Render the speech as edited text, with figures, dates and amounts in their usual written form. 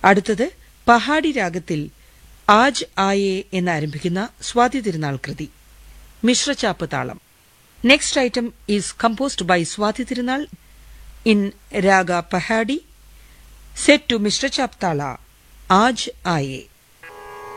അടുത്തത് പഹാഡി രാഗത്തിൽ ആജ് ആയേ എന്നാരംഭിക്കുന്ന സ്വാതി തിരുനാൾ കൃതി, മിശ്രചാപ്പ് താളം. Next item is composed by Swathi Thirunal in raga Pahadi, set to Mr. Chaptala, Aaj Aaye.